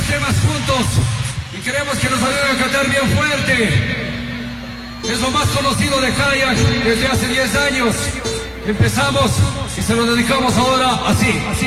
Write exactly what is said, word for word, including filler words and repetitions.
temas juntos y queremos que nos ayuden a cantar bien fuerte. Es lo más conocido de Kayak desde hace diez años. Empezamos y se lo dedicamos ahora así, así.